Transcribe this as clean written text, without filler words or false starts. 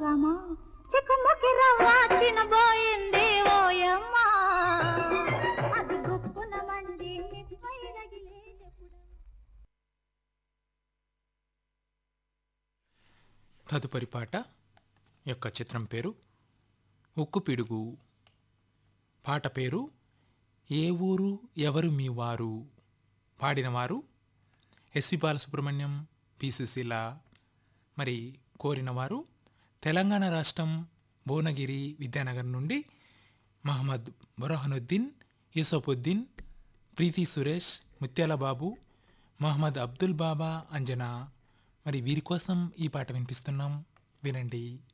రామా చిక్కుముకి రవ్వ తినబోయింది ఓయమ్మ అది గుప్పున మండి నిప్పై రగిలేటప్పుడు. తదుపరి పాట యొక్క చిత్రం పేరు ఉక్కు పిడుగు. పాట పేరు ఏ ఊరు ఎవరు మీ వారు. పాడినవారు ఎస్వి బాలసుబ్రహ్మణ్యం, పి సుశీల. మరి కోరినవారు తెలంగాణ రాష్ట్రం భువనగిరి విద్యానగర్ నుండి మహమ్మద్ బురహనుద్దీన్, యూసఫుద్దీన్, ప్రీతి సురేష్, ముత్యాల బాబు, మహమ్మద్ అబ్దుల్ బాబా, అంజనా. మరి వీరి కోసం ఈ పాట వినిపిస్తున్నాం, వినండి.